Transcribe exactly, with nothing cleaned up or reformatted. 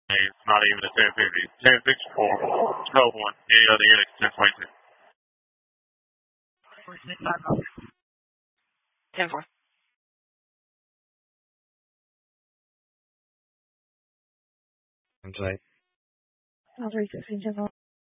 It's not even a ten fifty. ten sixty-four. twelve one. Any other units, ten twenty-two. ten four. I'm sorry. I'll read this in general.